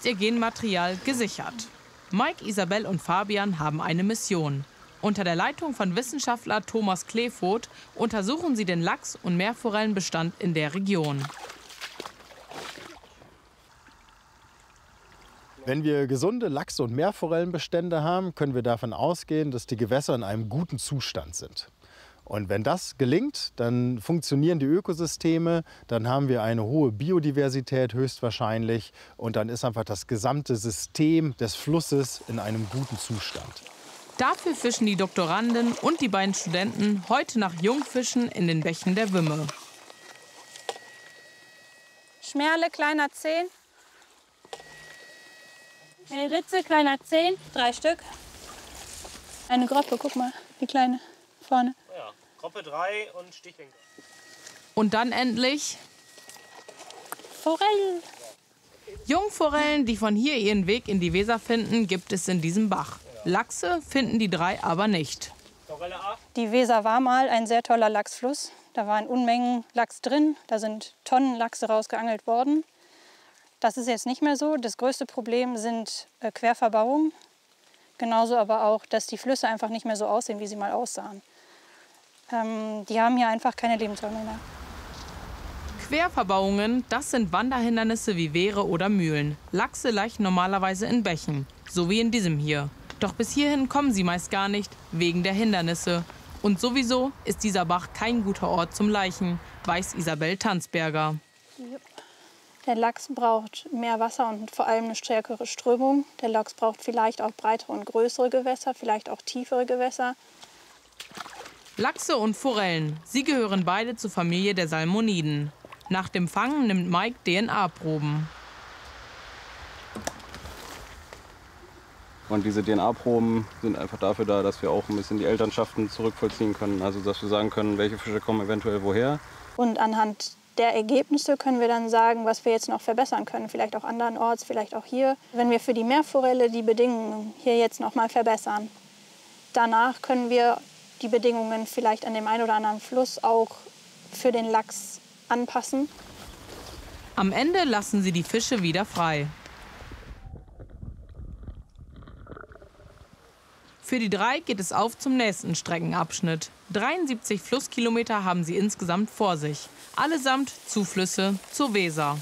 ist ihr Genmaterial gesichert. Mike, Isabel und Fabian haben eine Mission. Unter der Leitung von Wissenschaftler Thomas Kleefoth untersuchen sie den Lachs- und Meerforellenbestand in der Region. Wenn wir gesunde Lachs- und Meerforellenbestände haben, können wir davon ausgehen, dass die Gewässer in einem guten Zustand sind. Und wenn das gelingt, dann funktionieren die Ökosysteme, dann haben wir eine hohe Biodiversität höchstwahrscheinlich und dann ist einfach das gesamte System des Flusses in einem guten Zustand. Dafür fischen die Doktoranden und die beiden Studenten heute nach Jungfischen in den Bächen der Wümme. Schmerle, kleiner 10. Eine Ritze, kleiner 10. 3 Stück. Eine Groppe, guck mal, die kleine vorne. Ja, Groppe 3 und Stichling. Und dann endlich Forellen. Jungforellen, die von hier ihren Weg in die Weser finden, gibt es in diesem Bach. Lachse finden die drei aber nicht. Die Weser war mal ein sehr toller Lachsfluss. Da waren Unmengen Lachs drin, da sind Tonnen Lachse rausgeangelt worden. Das ist jetzt nicht mehr so. Das größte Problem sind Querverbauungen. Genauso aber auch, dass die Flüsse einfach nicht mehr so aussehen, wie sie mal aussahen. Die haben hier einfach keine Lebensräume mehr. Querverbauungen, das sind Wanderhindernisse wie Wehre oder Mühlen. Lachse laichen normalerweise in Bächen, so wie in diesem hier. Doch bis hierhin kommen sie meist gar nicht, wegen der Hindernisse. Und sowieso ist dieser Bach kein guter Ort zum Laichen, weiß Isabel Tanzberger. Der Lachs braucht mehr Wasser und vor allem eine stärkere Strömung. Der Lachs braucht vielleicht auch breitere und größere Gewässer, vielleicht auch tiefere Gewässer. Lachse und Forellen, sie gehören beide zur Familie der Salmoniden. Nach dem Fangen nimmt Mike DNA-Proben. Und diese DNA-Proben sind einfach dafür da, dass wir auch ein bisschen die Elternschaften zurückvollziehen können. Also dass wir sagen können, welche Fische kommen eventuell woher. Und anhand der Ergebnisse können wir dann sagen, was wir jetzt noch verbessern können. Vielleicht auch andernorts, vielleicht auch hier. Wenn wir für die Meerforelle die Bedingungen hier jetzt noch mal verbessern, danach können wir die Bedingungen vielleicht an dem einen oder anderen Fluss auch für den Lachs anpassen. Am Ende lassen sie die Fische wieder frei. Für die drei geht es auf zum nächsten Streckenabschnitt. 73 Flusskilometer haben sie insgesamt vor sich. Allesamt Zuflüsse zur Weser.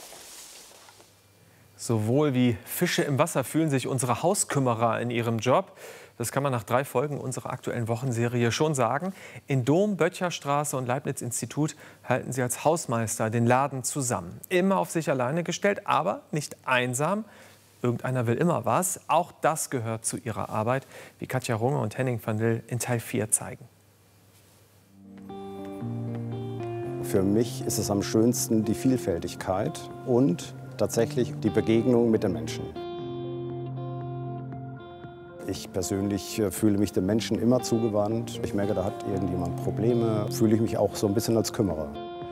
Sowohl wie Fische im Wasser fühlen sich unsere Hauskümmerer in ihrem Job. Das kann man nach 3 Folgen unserer aktuellen Wochenserie schon sagen. In Dom, Böttcherstraße und Leibniz-Institut halten sie als Hausmeister den Laden zusammen. Immer auf sich alleine gestellt, aber nicht einsam. Irgendeiner will immer was. Auch das gehört zu ihrer Arbeit, wie Katja Runge und Henning van Dill in Teil 4 zeigen. Für mich ist es am schönsten die Vielfältigkeit und tatsächlich die Begegnung mit den Menschen. Ich persönlich fühle mich den Menschen immer zugewandt. Ich merke, da hat irgendjemand Probleme, fühle ich mich auch so ein bisschen als Kümmerer.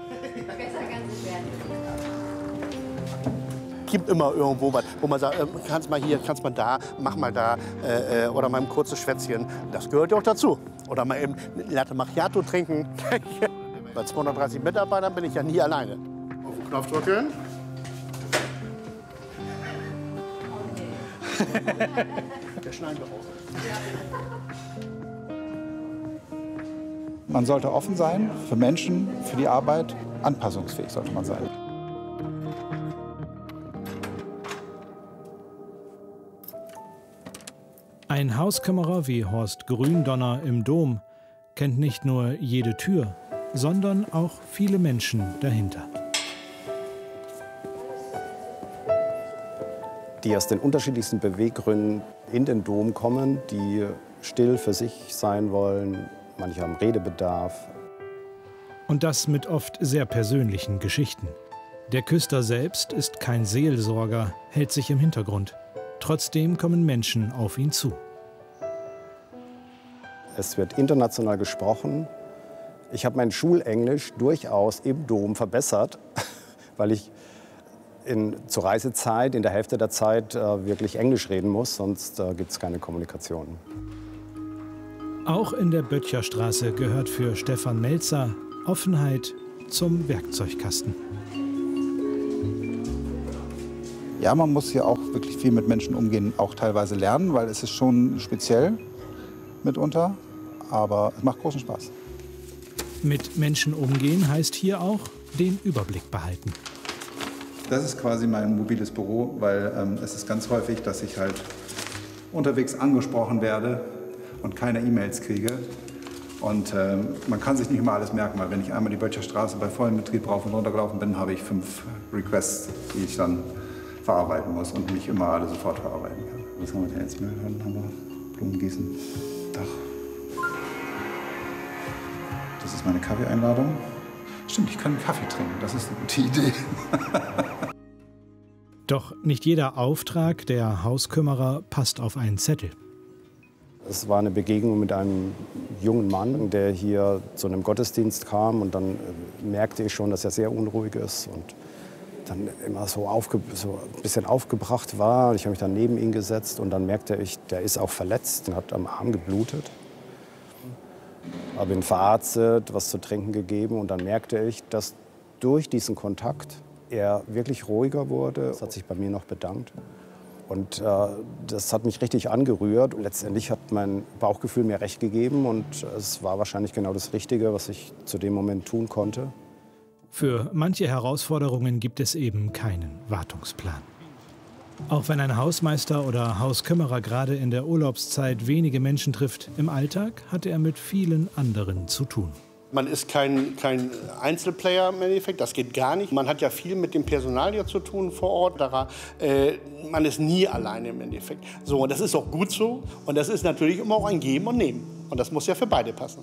Gibt immer irgendwo was, wo man sagt, kannst mal hier, kannst mal da, mach mal da oder mal ein kurzes Schwätzchen. Das gehört ja auch dazu. Oder mal eben eine Latte Macchiato trinken. Bei 230 Mitarbeitern bin ich ja nie alleine. Auf den Knopf drücken. Der schneiden wir raus. Man sollte offen sein für Menschen, für die Arbeit. Anpassungsfähig sollte man sein. Ein Hauskümmerer wie Horst Gründonner im Dom kennt nicht nur jede Tür, sondern auch viele Menschen dahinter. Die aus den unterschiedlichsten Beweggründen in den Dom kommen, die still für sich sein wollen. Manche haben Redebedarf. Und das mit oft sehr persönlichen Geschichten. Der Küster selbst ist kein Seelsorger, hält sich im Hintergrund. Trotzdem kommen Menschen auf ihn zu. Es wird international gesprochen. Ich habe mein Schulenglisch durchaus im Dom verbessert, weil ich zur Reisezeit, in der Hälfte der Zeit wirklich Englisch reden muss, sonst gibt es keine Kommunikation. Auch in der Böttcherstraße gehört für Stefan Melzer Offenheit zum Werkzeugkasten. Ja, man muss hier auch wirklich viel mit Menschen umgehen, auch teilweise lernen, weil es ist schon speziell mitunter, aber es macht großen Spaß. Mit Menschen umgehen heißt hier auch den Überblick behalten. Das ist quasi mein mobiles Büro, weil es ist ganz häufig, dass ich halt unterwegs angesprochen werde und keine E-Mails kriege. Und man kann sich nicht immer alles merken, weil wenn ich einmal die Böttcher Straße bei vollem Betrieb rauf und runter gelaufen bin, habe ich 5 Requests, die ich dann verarbeiten muss und nicht immer alle sofort verarbeiten kann. Was haben wir denn jetzt? Müll haben wir, Blumengießen, Dach. Das ist meine Kaffeeeinladung. Stimmt, ich kann einen Kaffee trinken, das ist eine gute Idee. Doch nicht jeder Auftrag der Hauskümmerer passt auf einen Zettel. Es war eine Begegnung mit einem jungen Mann, der hier zu einem Gottesdienst kam. Und dann merkte ich schon, dass er sehr unruhig ist und dann immer so ein bisschen aufgebracht war. Ich habe mich dann neben ihn gesetzt und dann merkte ich, der ist auch verletzt und hat am Arm geblutet. Habe ihn verarztet, was zu trinken gegeben und dann merkte ich, dass durch diesen Kontakt er wirklich ruhiger wurde. Das hat sich bei mir noch bedankt. Und das hat mich richtig angerührt. Letztendlich hat mein Bauchgefühl mir recht gegeben und es war wahrscheinlich genau das Richtige, was ich zu dem Moment tun konnte. Für manche Herausforderungen gibt es eben keinen Wartungsplan. Auch wenn ein Hausmeister oder Hauskümmerer gerade in der Urlaubszeit wenige Menschen trifft, im Alltag hat er mit vielen anderen zu tun. Man ist kein Einzelplayer im Endeffekt, das geht gar nicht. Man hat ja viel mit dem Personal hier zu tun vor Ort. Man ist nie alleine im Endeffekt. So, und das ist auch gut so. Und das ist natürlich immer auch ein Geben und Nehmen. Und das muss ja für beide passen.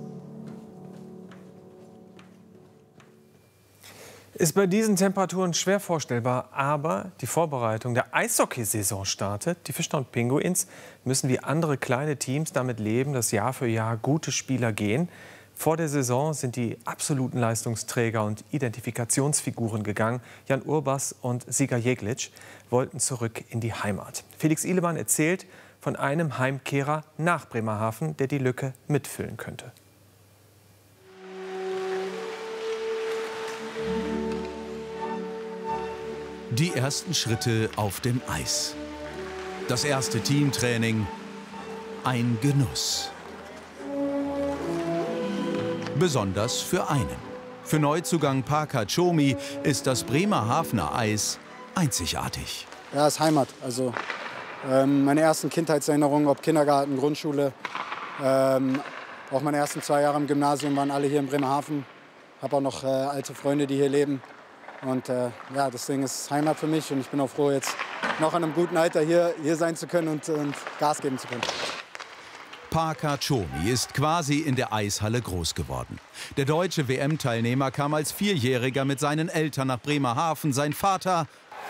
Ist bei diesen Temperaturen schwer vorstellbar, aber die Vorbereitung der Eishockeysaison startet. Die Fischtown und Pinguins müssen wie andere kleine Teams damit leben, dass Jahr für Jahr gute Spieler gehen. Vor der Saison sind die absoluten Leistungsträger und Identifikationsfiguren gegangen. Jan Urbas und Sieger Jeglic wollten zurück in die Heimat. Felix Ihlemann erzählt von einem Heimkehrer nach Bremerhaven, der die Lücke mitfüllen könnte. Die ersten Schritte auf dem Eis. Das erste Teamtraining. Ein Genuss. Besonders für einen. Für Neuzugang Parker Chomi ist das Bremerhavener Eis einzigartig. Ja, es ist Heimat. Also meine ersten Kindheitserinnerungen, ob Kindergarten, Grundschule, auch meine ersten 2 Jahre im Gymnasium waren alle hier in Bremerhaven. Habe auch noch alte Freunde, die hier leben. Und ja, deswegen ist es Heimat für mich und ich bin auch froh, jetzt noch an einem guten Alter hier sein zu können und Gas geben zu können. Parker Chomi ist quasi in der Eishalle groß geworden. Der deutsche WM-Teilnehmer kam als 4-Jähriger mit seinen Eltern nach Bremerhaven. Sein Vater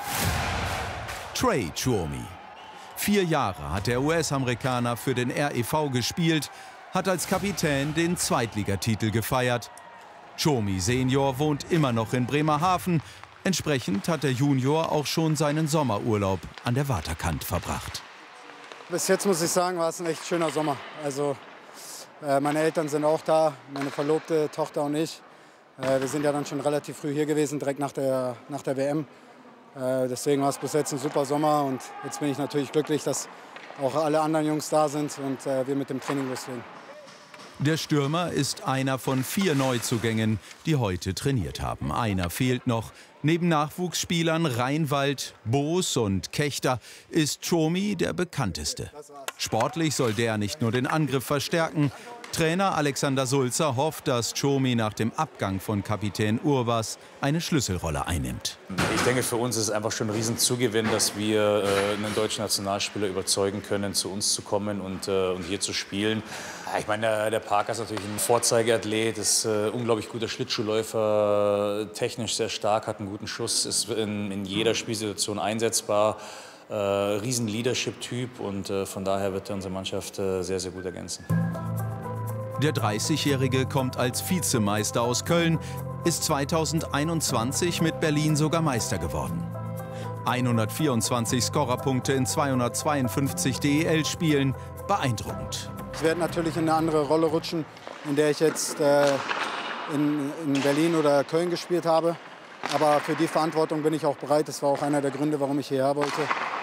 Trey Chomi. 4 Jahre hat der US-Amerikaner für den REV gespielt, hat als Kapitän den Zweitligatitel gefeiert. Chomi Senior wohnt immer noch in Bremerhaven. Entsprechend hat der Junior auch schon seinen Sommerurlaub an der Waterkant verbracht. Bis jetzt muss ich sagen, war es ein echt schöner Sommer. Also meine Eltern sind auch da, meine verlobte Tochter und ich. Wir sind ja dann schon relativ früh hier gewesen, direkt nach der WM. Deswegen war es bis jetzt ein super Sommer und jetzt bin ich natürlich glücklich, dass auch alle anderen Jungs da sind und wir mit dem Training loslegen. Der Stürmer ist einer von 4 Neuzugängen, die heute trainiert haben. Einer fehlt noch. Neben Nachwuchsspielern Reinwald, Boos und Kechter ist Chomi der bekannteste. Sportlich soll der nicht nur den Angriff verstärken. Trainer Alexander Sulzer hofft, dass Chomi nach dem Abgang von Kapitän Urbas eine Schlüsselrolle einnimmt. Ich denke, für uns ist es einfach schon ein Riesenzugewinn, dass wir einen deutschen Nationalspieler überzeugen können, zu uns zu kommen und hier zu spielen. Ich meine, der Parker ist natürlich ein Vorzeigeathlet, ist unglaublich guter Schlittschuhläufer, technisch sehr stark, hat einen guten Schuss, ist in jeder Spielsituation einsetzbar. Riesen Leadership-Typ und von daher wird er unsere Mannschaft sehr, sehr gut ergänzen. Der 30-Jährige kommt als Vizemeister aus Köln, ist 2021 mit Berlin sogar Meister geworden. 124 Scorerpunkte in 252 DEL-Spielen, beeindruckend. Ich werde natürlich in eine andere Rolle rutschen, in der ich jetzt in Berlin oder Köln gespielt habe. Aber für die Verantwortung bin ich auch bereit. Das war auch einer der Gründe, warum ich hierher wollte.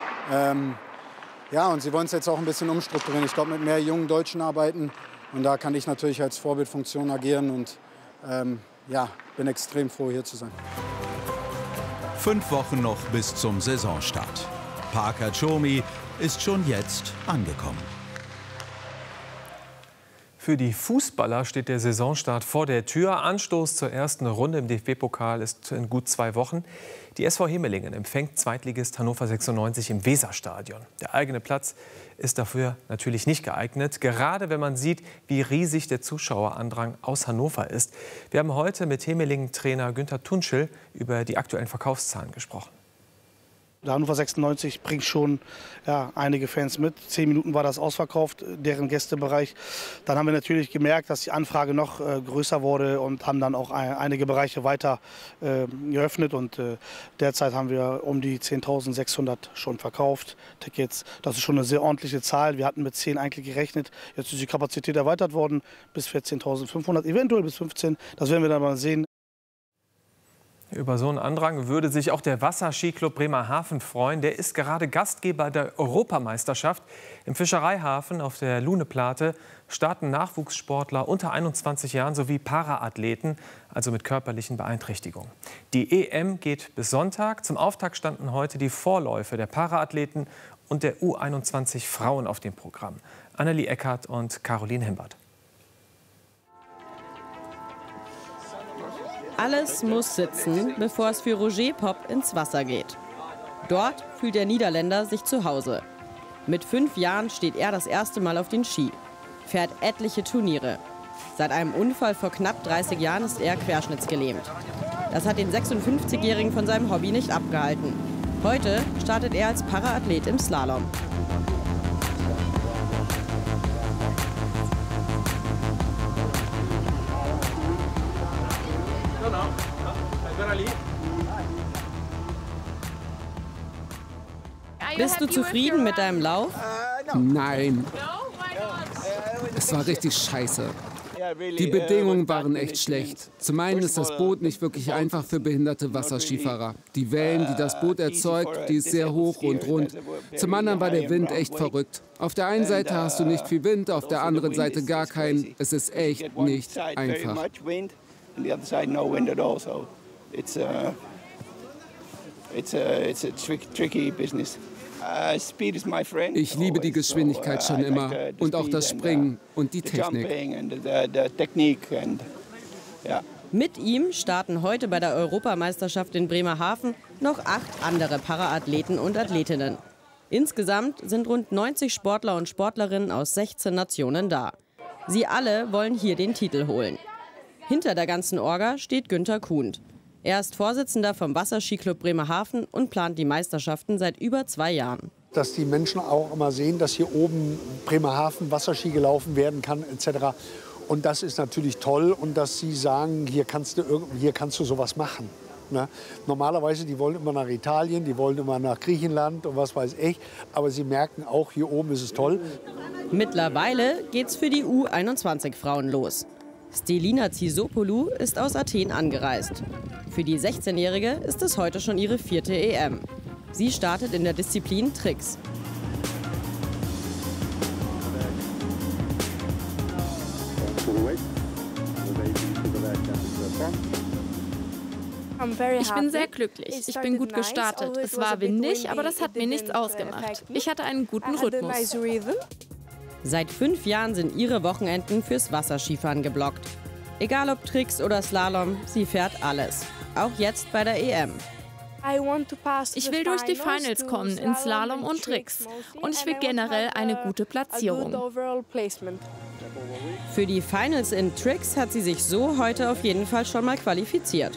Ja, und sie wollen es jetzt auch ein bisschen umstrukturieren. Ich glaube, mit mehr jungen Deutschen arbeiten. Und da kann ich natürlich als Vorbildfunktion agieren. Und ja, bin extrem froh, hier zu sein. 5 Wochen noch bis zum Saisonstart. Parker Tchomi ist schon jetzt angekommen. Für die Fußballer steht der Saisonstart vor der Tür. Anstoß zur ersten Runde im DFB-Pokal ist in gut 2 Wochen. Die SV Hemelingen empfängt Zweitligist Hannover 96 im Weserstadion. Der eigene Platz ist dafür natürlich nicht geeignet, gerade wenn man sieht, wie riesig der Zuschauerandrang aus Hannover ist. Wir haben heute mit Hemelingen-Trainer Günther Tunschel über die aktuellen Verkaufszahlen gesprochen. Der Hannover 96 bringt schon einige Fans mit. 10 Minuten war das ausverkauft, deren Gästebereich. Dann haben wir natürlich gemerkt, dass die Anfrage noch größer wurde und haben dann auch einige Bereiche weiter geöffnet. Und derzeit haben wir um die 10.600 schon verkauft. Tickets, das ist schon eine sehr ordentliche Zahl. Wir hatten mit 10 eigentlich gerechnet. Jetzt ist die Kapazität erweitert worden bis 14.500, eventuell bis 15. Das werden wir dann mal sehen. Über so einen Andrang würde sich auch der Wasserskiclub Bremerhaven freuen. Der ist gerade Gastgeber der Europameisterschaft. Im Fischereihafen auf der Luneplate starten Nachwuchssportler unter 21 Jahren sowie Paraathleten, also mit körperlichen Beeinträchtigungen. Die EM geht bis Sonntag. Zum Auftakt standen heute die Vorläufe der Paraathleten und der U21 Frauen auf dem Programm. Annelie Eckert und Caroline Hembert. Alles muss sitzen, bevor es für Roger Popp ins Wasser geht. Dort fühlt der Niederländer sich zu Hause. Mit 5 Jahren steht er das erste Mal auf den Ski, fährt etliche Turniere. Seit einem Unfall vor knapp 30 Jahren ist er querschnittsgelähmt. Das hat den 56-Jährigen von seinem Hobby nicht abgehalten. Heute startet er als Paraathlet im Slalom. Bist du zufrieden mit deinem Lauf? Nein. Es war richtig scheiße. Die Bedingungen waren echt schlecht. Zum einen ist das Boot nicht wirklich einfach für behinderte Wasserskifahrer. Die Wellen, die das Boot erzeugt, die ist sehr hoch und rund. Zum anderen war der Wind echt verrückt. Auf der einen Seite hast du nicht viel Wind, auf der anderen Seite gar keinen. Es ist echt nicht einfach. It's a tricky business. Speed is my friend. Ich liebe die Geschwindigkeit schon immer und auch das Springen und die Technik. Mit ihm starten heute bei der Europameisterschaft in Bremerhaven noch 8 andere Paraathleten und Athletinnen. Insgesamt sind rund 90 Sportler und Sportlerinnen aus 16 Nationen da. Sie alle wollen hier den Titel holen. Hinter der ganzen Orga steht Günther Kuhnt. Er ist Vorsitzender vom Wasserskiclub Bremerhaven und plant die Meisterschaften seit über 2 Jahren. Dass die Menschen auch immer sehen, dass hier oben Bremerhaven Wasserski gelaufen werden kann etc. Und das ist natürlich toll und dass sie sagen, hier kannst du sowas machen. Ne? Normalerweise, die wollen immer nach Italien, die wollen immer nach Griechenland und was weiß ich. Aber sie merken auch, hier oben ist es toll. Mittlerweile geht's für die U21-Frauen los. Stelina Tsisopoulou ist aus Athen angereist. Für die 16-Jährige ist es heute schon ihre 4. EM. Sie startet in der Disziplin Tricks. Ich bin sehr glücklich. Ich bin gut gestartet. Es war windig, aber das hat mir nichts ausgemacht. Ich hatte einen guten Rhythmus. Seit 5 Jahren sind ihre Wochenenden fürs Wasserskifahren geblockt. Egal ob Tricks oder Slalom, sie fährt alles. Auch jetzt bei der EM. Ich will durch die Finals kommen in Slalom und Tricks. Und ich will generell eine gute Platzierung. Für die Finals in Tricks hat sie sich so heute auf jeden Fall schon mal qualifiziert.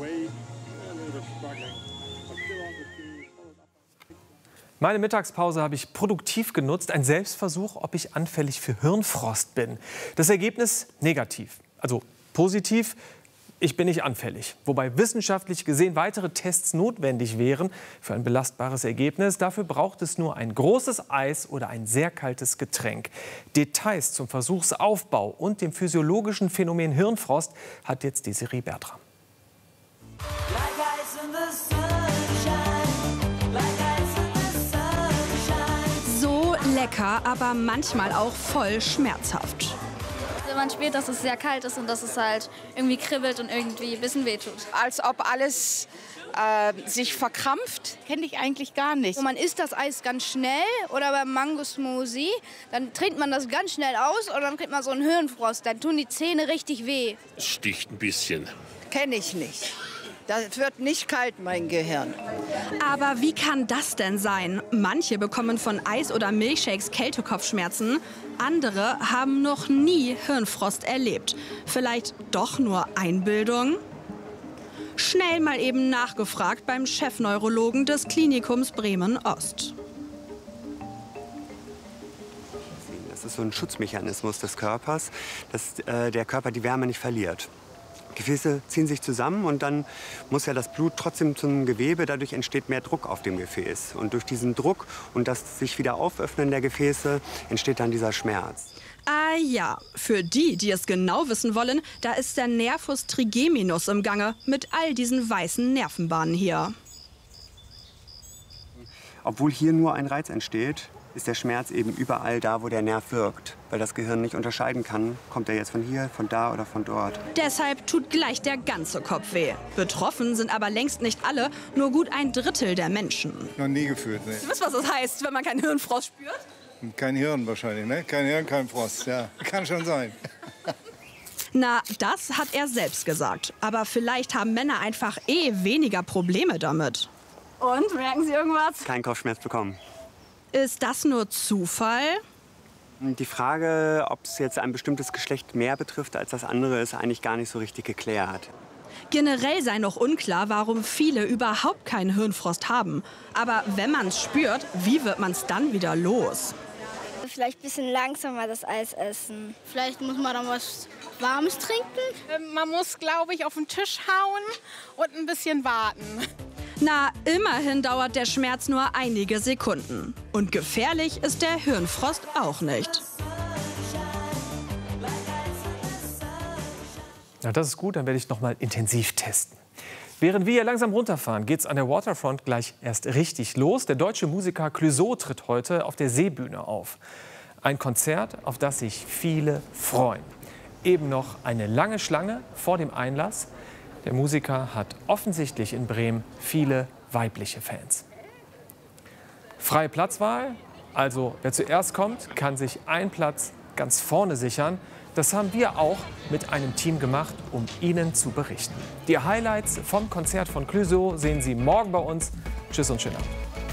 Meine Mittagspause habe ich produktiv genutzt. Ein Selbstversuch, ob ich anfällig für Hirnfrost bin. Das Ergebnis negativ. Also positiv, ich bin nicht anfällig. Wobei wissenschaftlich gesehen weitere Tests notwendig wären für ein belastbares Ergebnis. Dafür braucht es nur ein großes Eis oder ein sehr kaltes Getränk. Details zum Versuchsaufbau und dem physiologischen Phänomen Hirnfrost hat jetzt Desiree Bertram. Lecker, aber manchmal auch voll schmerzhaft. Also man spürt, dass es sehr kalt ist und dass es halt irgendwie kribbelt und irgendwie ein bisschen wehtut. Als ob alles sich verkrampft, kenne ich eigentlich gar nicht. Und man isst das Eis ganz schnell oder beim Mango-Smoothie, dann trinkt man das ganz schnell aus und dann kriegt man so einen Hirnfrost. Dann tun die Zähne richtig weh. Sticht ein bisschen. Kenne ich nicht. Das wird nicht kalt, mein Gehirn. Aber wie kann das denn sein? Manche bekommen von Eis oder Milchshakes Kältekopfschmerzen. Andere haben noch nie Hirnfrost erlebt. Vielleicht doch nur Einbildung? Schnell mal eben nachgefragt beim Chefneurologen des Klinikums Bremen-Ost. Das ist so ein Schutzmechanismus des Körpers, dass der Körper die Wärme nicht verliert. Gefäße ziehen sich zusammen und dann muss ja das Blut trotzdem zum Gewebe. Dadurch entsteht mehr Druck auf dem Gefäß. Und durch diesen Druck und das sich wieder auföffnen der Gefäße entsteht dann dieser Schmerz. Ah ja, für die, die es genau wissen wollen, da ist der Nervus trigeminus im Gange mit all diesen weißen Nervenbahnen hier. Obwohl hier nur ein Reiz entsteht, ist der Schmerz eben überall da, wo der Nerv wirkt. Weil das Gehirn nicht unterscheiden kann, kommt er jetzt von hier, von da oder von dort. Deshalb tut gleich der ganze Kopf weh. Betroffen sind aber längst nicht alle, nur gut 1/3 der Menschen. Noch nie gefühlt, ne? Du weißt, was das heißt, wenn man keinen Hirnfrost spürt? Kein Hirn wahrscheinlich, ne? Kein Hirn, kein Frost, ja. Kann schon sein. Na, das hat er selbst gesagt. Aber vielleicht haben Männer einfach weniger Probleme damit. Und, merken Sie irgendwas? Keinen Kopfschmerz bekommen. Ist das nur Zufall? Die Frage, ob es jetzt ein bestimmtes Geschlecht mehr betrifft als das andere, ist eigentlich gar nicht so richtig geklärt. Generell sei noch unklar, warum viele überhaupt keinen Hirnfrost haben. Aber wenn man es spürt, wie wird man es dann wieder los? Vielleicht ein bisschen langsamer das Eis essen. Vielleicht muss man dann was Warmes trinken. Man muss, glaube ich, auf den Tisch hauen und ein bisschen warten. Na, immerhin dauert der Schmerz nur einige Sekunden. Und gefährlich ist der Hirnfrost auch nicht. Ja, das ist gut, dann werde ich noch mal intensiv testen. Während wir hier langsam runterfahren, geht es an der Waterfront gleich erst richtig los. Der deutsche Musiker Clouseau tritt heute auf der Seebühne auf. Ein Konzert, auf das sich viele freuen. Eben noch eine lange Schlange vor dem Einlass. Der Musiker hat offensichtlich in Bremen viele weibliche Fans. Freie Platzwahl, also wer zuerst kommt, kann sich einen Platz ganz vorne sichern. Das haben wir auch mit einem Team gemacht, um Ihnen zu berichten. Die Highlights vom Konzert von Clouseau sehen Sie morgen bei uns. Tschüss und schönen Abend.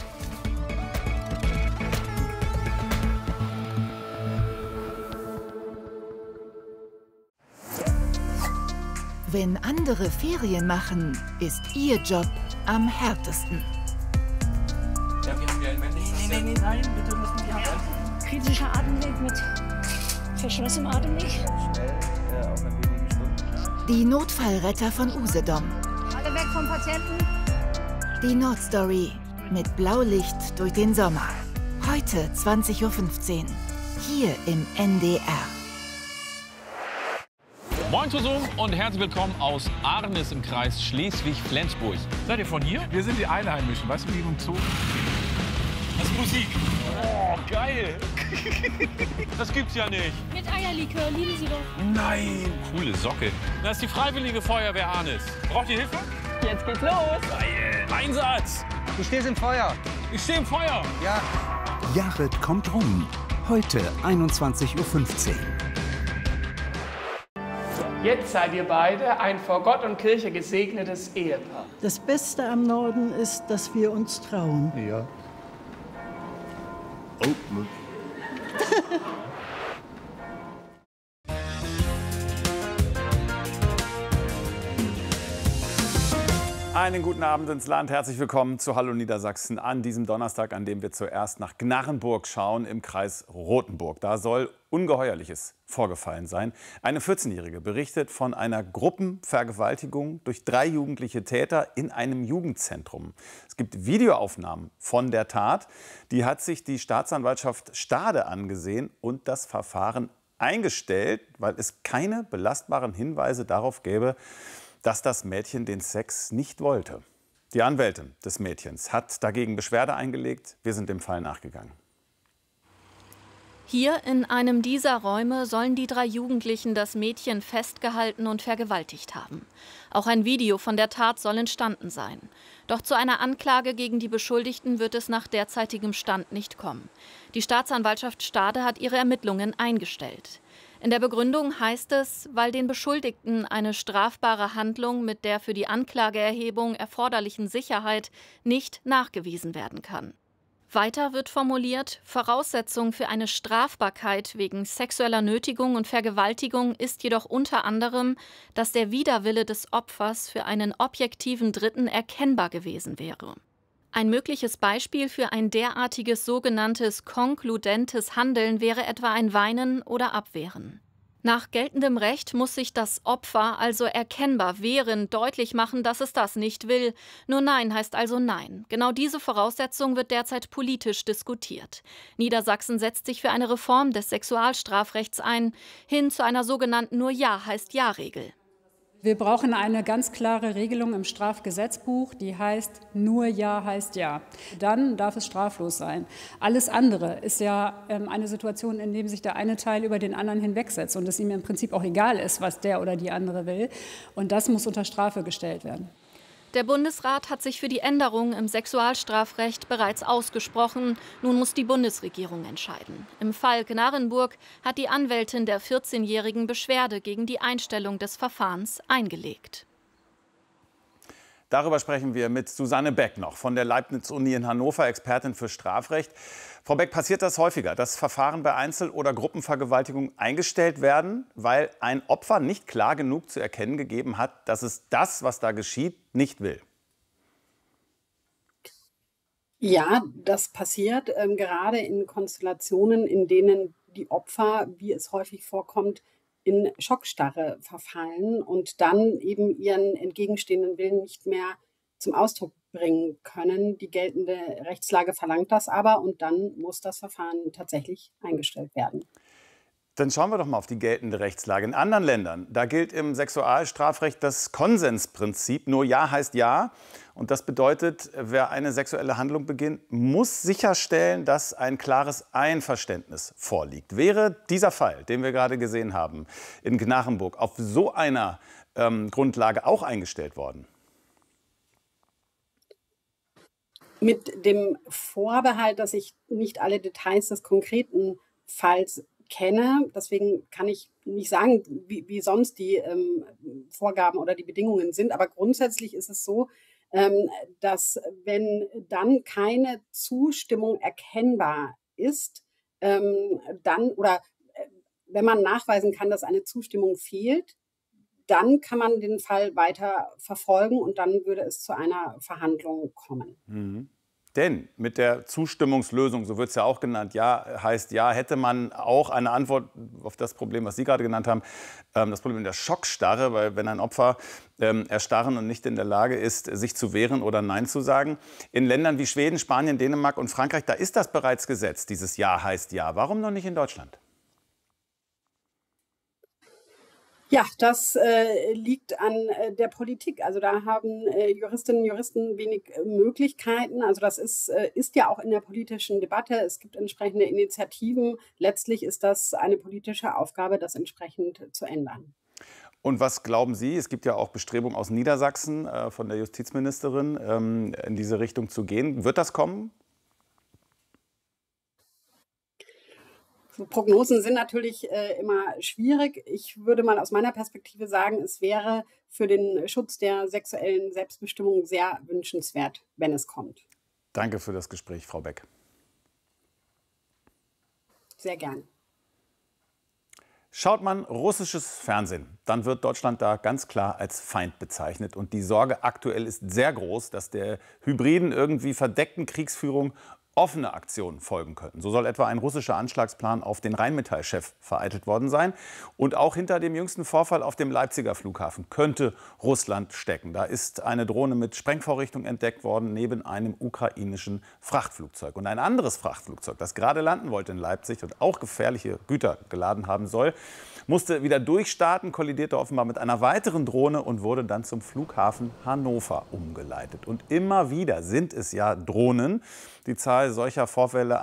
Wenn andere Ferien machen, ist Ihr Job am härtesten. Ja, wir haben ja nein, bitte müssen wir haben. Kritischer Atemweg mit Verschluss im Atemweg. Die Notfallretter von Usedom. Alle weg vom Patienten. Die Nordstory mit Blaulicht durch den Sommer. Heute 20:15 Uhr. Hier im NDR. Moin zusammen und herzlich willkommen aus Arnis im Kreis Schleswig-Flensburg. Seid ihr von hier? Wir sind die Einheimischen, weißt du, wie im Zoo? Das ist Musik. Oh, geil. Das gibt's ja nicht. Mit Eierlikör, lieben Sie doch. Nein. Coole Socke. Das ist die Freiwillige Feuerwehr Arnis. Braucht ihr Hilfe? Jetzt geht's los. Geil. Einsatz. Du stehst im Feuer. Ich stehe im Feuer. Ja. Jared kommt rum. Heute 21:15 Uhr. Jetzt seid ihr beide ein vor Gott und Kirche gesegnetes Ehepaar. Das Beste am Norden ist, dass wir uns trauen. Ja. Oh. Einen guten Abend ins Land. Herzlich willkommen zu Hallo Niedersachsen an diesem Donnerstag, an dem wir zuerst nach Gnarrenburg schauen im Kreis Rothenburg. Da soll Ungeheuerliches vorgefallen sein. Eine 14-Jährige berichtet von einer Gruppenvergewaltigung durch 3 jugendliche Täter in einem Jugendzentrum. Es gibt Videoaufnahmen von der Tat. Die hat sich die Staatsanwaltschaft Stade angesehen und das Verfahren eingestellt, weil es keine belastbaren Hinweise darauf gäbe, dass das Mädchen den Sex nicht wollte. Die Anwältin des Mädchens hat dagegen Beschwerde eingelegt. Wir sind dem Fall nachgegangen. Hier in einem dieser Räume sollen die 3 Jugendlichen das Mädchen festgehalten und vergewaltigt haben. Auch ein Video von der Tat soll entstanden sein. Doch zu einer Anklage gegen die Beschuldigten wird es nach derzeitigem Stand nicht kommen. Die Staatsanwaltschaft Stade hat ihre Ermittlungen eingestellt. In der Begründung heißt es, weil den Beschuldigten eine strafbare Handlung mit der für die Anklageerhebung erforderlichen Sicherheit nicht nachgewiesen werden kann. Weiter wird formuliert, Voraussetzung für eine Strafbarkeit wegen sexueller Nötigung und Vergewaltigung ist jedoch unter anderem, dass der Widerwille des Opfers für einen objektiven Dritten erkennbar gewesen wäre. Ein mögliches Beispiel für ein derartiges sogenanntes konkludentes Handeln wäre etwa ein Weinen oder Abwehren. Nach geltendem Recht muss sich das Opfer also erkennbar wehren, deutlich machen, dass es das nicht will. Nur Nein heißt also Nein. Genau diese Voraussetzung wird derzeit politisch diskutiert. Niedersachsen setzt sich für eine Reform des Sexualstrafrechts ein, hin zu einer sogenannten Nur Ja heißt Ja-Regel. Wir brauchen eine ganz klare Regelung im Strafgesetzbuch, die heißt, nur Ja heißt Ja. Dann darf es straflos sein. Alles andere ist ja eine Situation, in der sich der eine Teil über den anderen hinwegsetzt und es ihm im Prinzip auch egal ist, was der oder die andere will. Und das muss unter Strafe gestellt werden. Der Bundesrat hat sich für die Änderung im Sexualstrafrecht bereits ausgesprochen. Nun muss die Bundesregierung entscheiden. Im Fall Gnarrenburg hat die Anwältin der 14-Jährigen Beschwerde gegen die Einstellung des Verfahrens eingelegt. Darüber sprechen wir mit Susanne Beck noch von der Leibniz-Uni in Hannover, Expertin für Strafrecht. Frau Beck, passiert das häufiger, dass Verfahren bei Einzel- oder Gruppenvergewaltigung eingestellt werden, weil ein Opfer nicht klar genug zu erkennen gegeben hat, dass es das, was da geschieht, nicht will? Ja, das passiert gerade in Konstellationen, in denen die Opfer, wie es häufig vorkommt, in Schockstarre verfallen und dann eben ihren entgegenstehenden Willen nicht mehr zum Ausdruck bringen können. Die geltende Rechtslage verlangt das aber und dann muss das Verfahren tatsächlich eingestellt werden. Dann schauen wir doch mal auf die geltende Rechtslage. In anderen Ländern, da gilt im Sexualstrafrecht das Konsensprinzip. Nur Ja heißt Ja. Und das bedeutet, wer eine sexuelle Handlung beginnt, muss sicherstellen, dass ein klares Einverständnis vorliegt. Wäre dieser Fall, den wir gerade gesehen haben, in Gnarrenburg, auf so einer Grundlage auch eingestellt worden? Mit dem Vorbehalt, dass ich nicht alle Details des konkreten Falls kenne. Deswegen kann ich nicht sagen, wie sonst die Vorgaben oder die Bedingungen sind. Aber grundsätzlich ist es so, dass wenn dann keine Zustimmung erkennbar ist, dann oder wenn man nachweisen kann, dass eine Zustimmung fehlt, dann kann man den Fall weiter verfolgen und dann würde es zu einer Verhandlung kommen. Mhm. Denn mit der Zustimmungslösung, so wird es ja auch genannt, Ja heißt Ja, hätte man auch eine Antwort auf das Problem, was Sie gerade genannt haben, das Problem der Schockstarre, weil wenn ein Opfer erstarren und nicht in der Lage ist, sich zu wehren oder Nein zu sagen. In Ländern wie Schweden, Spanien, Dänemark und Frankreich, da ist das bereits Gesetz, dieses Ja heißt Ja. Warum noch nicht in Deutschland? Ja, das liegt an der Politik. Also da haben Juristinnen und Juristen wenig Möglichkeiten. Also das ist ja auch in der politischen Debatte. Es gibt entsprechende Initiativen. Letztlich ist das eine politische Aufgabe, das entsprechend zu ändern. Und was glauben Sie? Es gibt ja auch Bestrebungen aus Niedersachsen von der Justizministerin, in diese Richtung zu gehen. Wird das kommen? Prognosen sind natürlich immer schwierig. Ich würde mal aus meiner Perspektive sagen, es wäre für den Schutz der sexuellen Selbstbestimmung sehr wünschenswert, wenn es kommt. Danke für das Gespräch, Frau Beck. Sehr gern. Schaut man russisches Fernsehen, dann wird Deutschland da ganz klar als Feind bezeichnet. Und die Sorge aktuell ist sehr groß, dass der hybriden, irgendwie verdeckten Kriegsführung offene Aktionen folgen könnten. So soll etwa ein russischer Anschlagsplan auf den Rheinmetall-Chef vereitelt worden sein. Und auch hinter dem jüngsten Vorfall auf dem Leipziger Flughafen könnte Russland stecken. Da ist eine Drohne mit Sprengvorrichtung entdeckt worden, neben einem ukrainischen Frachtflugzeug. Und ein anderes Frachtflugzeug, das gerade landen wollte in Leipzig und auch gefährliche Güter geladen haben soll, musste wieder durchstarten, kollidierte offenbar mit einer weiteren Drohne und wurde dann zum Flughafen Hannover umgeleitet. Und immer wieder sind es ja Drohnen. Die Zahl solcher Vorfälle